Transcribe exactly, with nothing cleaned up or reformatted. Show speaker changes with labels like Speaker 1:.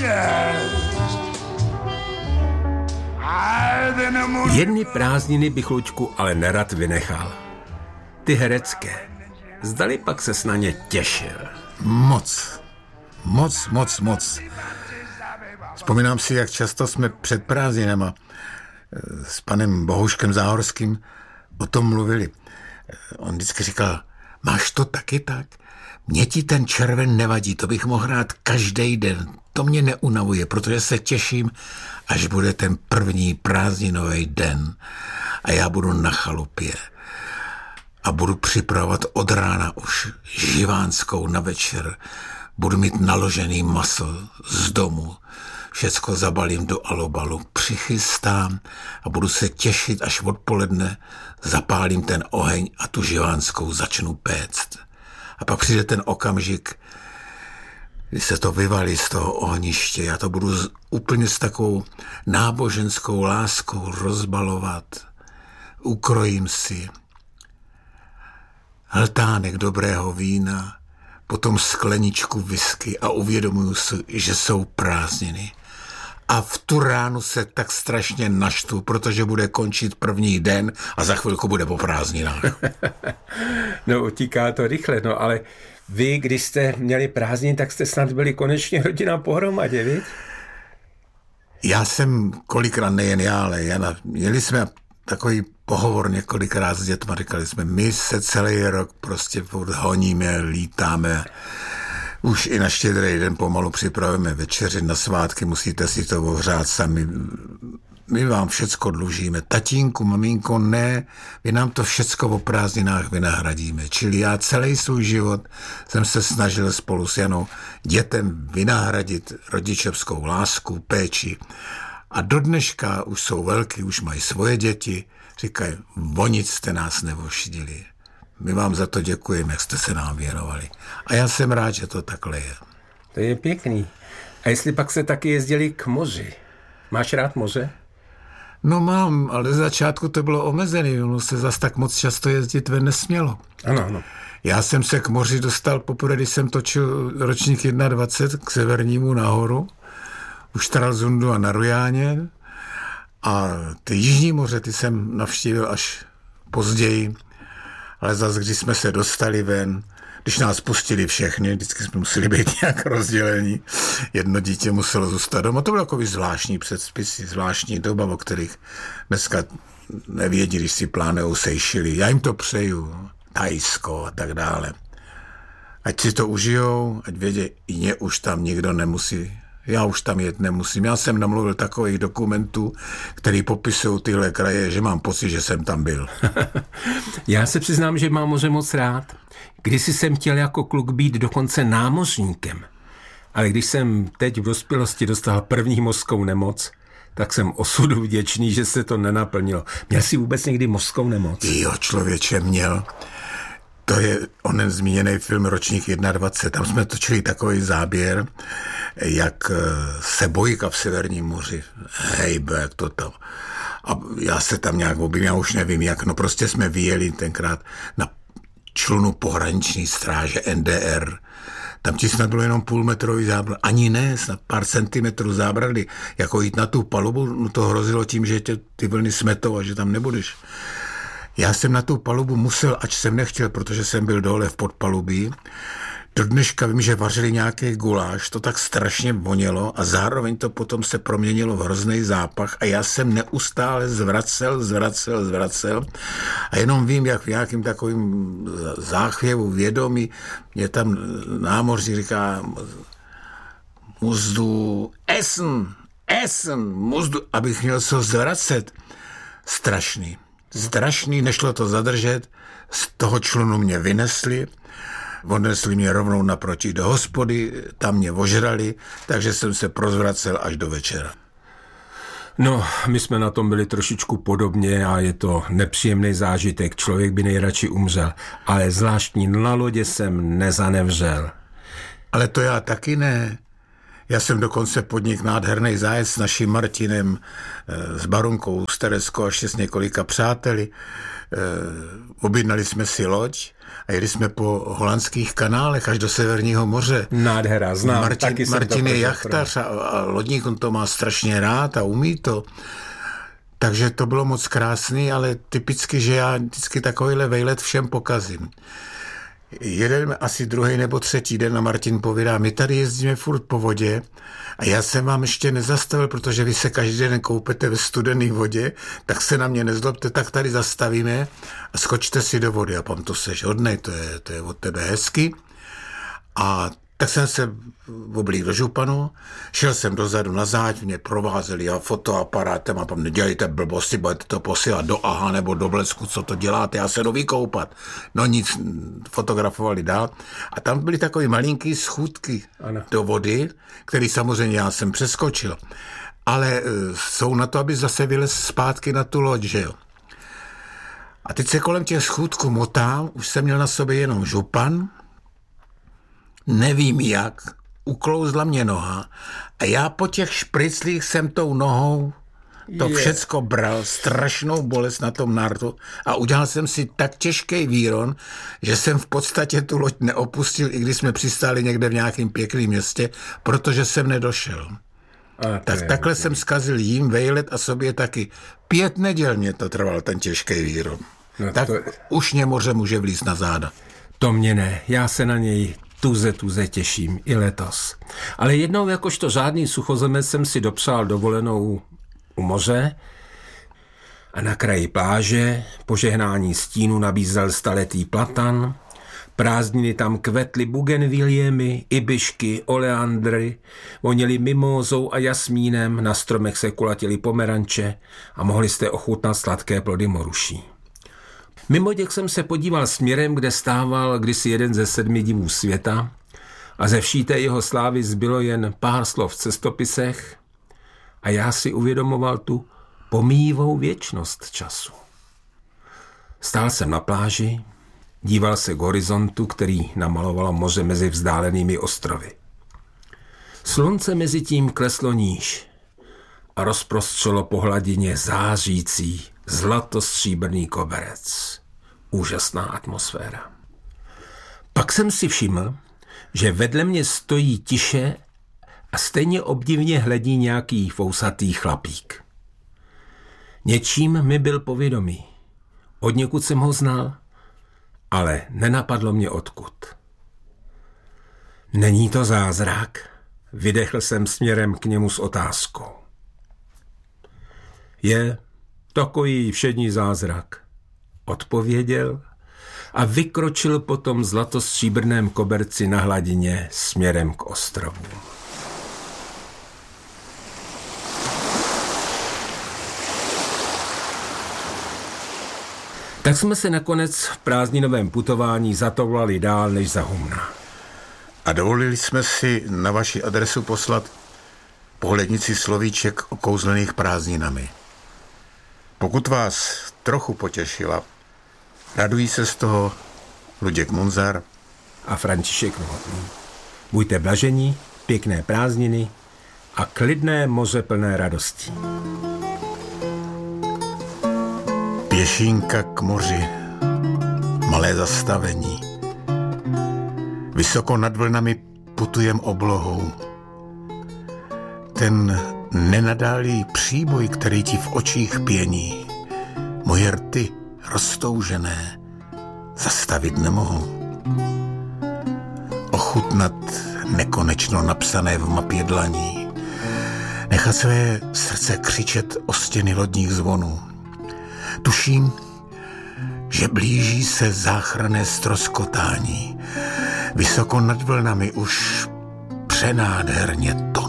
Speaker 1: Jedny prázdniny bych, Luďku, ale nerad vynechal. Ty herecké. Zdali pak ses na ně těšil?
Speaker 2: Moc. Moc, moc, moc. Vzpomínám si, jak často jsme před prázdninama s panem Bohuškem Záhorským o tom mluvili. On vždycky říkal, máš to taky tak? Mně ti ten červen nevadí, to bych mohl hrát každý den. To mě neunavuje, protože se těším, až bude ten první prázdninový den a já budu na chalupě a budu připravovat od rána už živánskou na večer. Budu mít naložený maso z domu, všecko zabalím do alobalu, přichystám a budu se těšit, až odpoledne zapálím ten oheň a tu živánskou začnu péct. A pak přijde ten okamžik, kdy se to vyvalí z toho ohniště. Já to budu z, úplně s takovou náboženskou láskou rozbalovat. Ukrojím si hltánek dobrého vína, potom skleničku whisky a uvědomuju si, že jsou prázdniny. A v tu ránu se tak strašně naštvu, protože bude končit první den a za chvilku bude po prázdninách.
Speaker 1: No, utíká to rychle, no ale vy, když jste měli prázdniny, tak jste snad byli konečně rodina pohromadě, viď?
Speaker 2: Já jsem kolikrát, nejen já, ale Jana, měli jsme takový pohovor několikrát s dětma, říkali jsme, my se celý rok prostě honíme, lítáme, už i na Štědrý den pomalu připravujeme večeři, na svátky musíte si to ohřát sami. My vám všecko dlužíme. Tatínku, mamínko, ne, vy nám to všecko o prázdninách vynahradíme. Čili já celý svůj život jsem se snažil spolu s Janou dětem vynahradit rodičovskou lásku, péči. A do dneška už jsou velký, už mají svoje děti, říkají, o nic jste nás nevošidili. My vám za to děkujeme, jak jste se nám věnovali. A já jsem rád, že to takhle je.
Speaker 1: To je pěkný. A jestli pak se taky jezdili k moři? Máš rád moře?
Speaker 2: No mám, ale z začátku to bylo omezený. Ono se zas tak moc často jezdit ven nesmělo.
Speaker 1: Ano, ano.
Speaker 2: Já jsem se k moři dostal poprvé, když jsem točil ročník dvacet jedna k Severnímu nahoru. U Stralsundu a na Rujáně. A ty jižní moře, ty jsem navštívil až později. Ale zase, když jsme se dostali ven, když nás pustili všechny, vždycky jsme museli být nějak rozdělení. Jedno dítě muselo zůstat doma. To bylo takový zvláštní předpisy, zvláštní doba, o kterých dneska nevědí, když si plánujou Seychely. Já jim to přeju, Thajsko a tak dále. Ať si to užijou, ať vědě, mě už tam nikdo nemusí. Já už tam jet nemusím. Já jsem namluvil takových dokumentů, který popisují tyhle kraje, že mám pocit, že jsem tam byl.
Speaker 1: Já se přiznám, že mám moře moc rád. Kdysi jsem chtěl jako kluk být dokonce námořníkem. Ale když jsem teď v dospělosti dostal první mořskou nemoc, tak jsem osudu vděčný, že se to nenaplnilo. Měl jsi vůbec někdy mořskou nemoc?
Speaker 2: Jo, člověče, měl. To je onen zmíněný film Ročník dvacet jedna. Tam jsme točili takový záběr, jak se bojka v Severním moři hejbe, jak to tam. A já se tam nějak objím, já už nevím jak, no prostě jsme vyjeli tenkrát na člunu pohraniční stráže N D R. Tam ti snad bylo jenom půlmetrový zábrad, ani ne, snad pár centimetrů zábrady. Jako jít na tu palubu, no to hrozilo tím, že tě ty vlny smetou a že tam nebudeš. Já jsem na tu palubu musel, ač jsem nechtěl, protože jsem byl dole v podpalubí. Do dneška vím, že vařili nějaký guláš, to tak strašně vonělo a zároveň to potom se proměnilo v hrozný zápach a já jsem neustále zvracel, zvracel, zvracel a jenom vím, jak v nějakým takovým záchvěvu vědomí mě tam námořník říká muzdu essen, essen, muzdu, abych měl co zvracet. Strašný. Strašný, nešlo to zadržet, z toho člunu mě vynesli, odnesli mě rovnou naproti do hospody, tam mě ožrali, takže jsem se prozvracel až do večera.
Speaker 1: No, my jsme na tom byli trošičku podobně a je to nepříjemný zážitek, člověk by nejradši umřel, ale zvláštní na lodě jsem nezanevřel.
Speaker 2: Ale to já taky ne. Já jsem dokonce podnik nádherný zájezd s naším Martinem, s Barunkou, s Tereskou a ještě s několika přáteli. Objednali jsme si loď a jeli jsme po holandských kanálech až do Severního moře.
Speaker 1: Nádhera, znám.
Speaker 2: Martin,
Speaker 1: taky
Speaker 2: Martin je jachtař a, a lodník, on to má strašně rád a umí to. Takže to bylo moc krásný, ale typicky, že já vždycky takovýhle vejlet všem pokazím. Jeden, asi druhý nebo třetí den a Martin povídá, my tady jezdíme furt po vodě a já jsem vám ještě nezastavil, protože vy se každý den koupete ve studené vodě, tak se na mě nezlobte, tak tady zastavíme a skočte si do vody. A pam, to seš hodnej, to je, to je od tebe hezky. A tak jsem se oblík do županu, šel jsem dozadu na záď, mě provázeli a fotoaparátem a pam, nedělejte blbosti, budete to posílat do Aha nebo do Blesku, co to děláte, já se jdu vykoupat. No nic, fotografovali dál a tam byly takové malinký schůdky ano. do vody, který samozřejmě já jsem přeskočil, ale jsou na to, aby zase vylez zpátky na tu loď, že jo. A teď se kolem těch schůdků motám, už jsem měl na sobě jenom župan, nevím jak, uklouzla mě noha a já po těch špriclích jsem tou nohou to je. všecko bral, strašnou bolest na tom nartu a udělal jsem si tak těžký výron, že jsem v podstatě tu loď neopustil, i když jsme přistáli někde v nějakém pěkném městě, protože jsem nedošel. A tak je, takhle je. jsem zkazil jím vejlet a sobě taky. Pět neděl mě to trval, ten těžký výron. No tak to... už mě moře může vlízt na záda.
Speaker 1: To mě ne, já se na něj tuze, tuze těším i letos. Ale jednou jakožto žádný suchozemec jsem si dopřál dovolenou u moře a na kraji pláže požehnání stínu nabízel staletý platan, prázdniny tam kvetly bugenviliemi, ibišky, oleandry, voněly mimózou a jasmínem, na stromech se kulatily pomeranče a mohli jste ochutnat sladké plody moruší. Mimo děk jsem se podíval směrem, kde stával kdysi jeden ze sedmi divů světa a ze vší té jeho slávy zbylo jen pár slov v cestopisech a já si uvědomoval tu pomíjivou věčnost času. Stál jsem na pláži, díval se k horizontu, který namalovalo moře mezi vzdálenými ostrovy. Slunce mezi tím kleslo níž a rozprostřelo po hladině zářící zlatostříbrný koberec. Úžasná atmosféra. Pak jsem si všiml, že vedle mě stojí tiše a stejně obdivně hledí nějaký fousatý chlapík. Něčím mi byl povědomý. Odněkud jsem ho znal, ale nenapadlo mě odkud. Není to zázrak? Vydechl jsem směrem k němu s otázkou. Je takový všední zázrak, odpověděl a vykročil po tom zlatostříbrném koberci na hladině směrem k ostrovům. Tak jsme se nakonec v prázdninovém putování zatoulali dál než za humna.
Speaker 2: A dovolili jsme si na vaši adresu poslat pohlednici slovíček o kouzlených prázdninami. Pokud vás trochu potěšila, radují se z toho Luděk Munzar
Speaker 1: a František Novotný. Buďte blažení, pěkné prázdniny a klidné moře plné radosti.
Speaker 2: Pěšinka k moři, malé zastavení. Vysoko nad vlnami putujem oblohou. Ten nenadálý příboj, který ti v očích pění, moje rty roztoužené zastavit nemohou. Ochutnat nekonečno napsané v mapě dlaní, nechat své srdce křičet o stěny lodních zvonů. Tuším, že blíží se záchranné ztroskotání. Vysoko nad vlnami už přenádherně to.